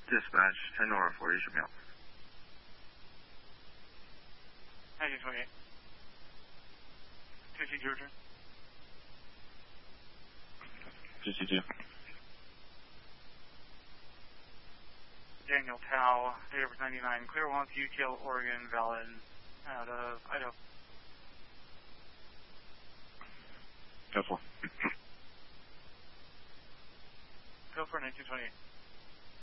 Dispatch, 10 Nora 40, should be out. 1928. 2C Georgia. 2C2. Daniel Tao, date of birth 99, clear one, UTL, Oregon, valid, out of Idaho. Go for. Go for 1928.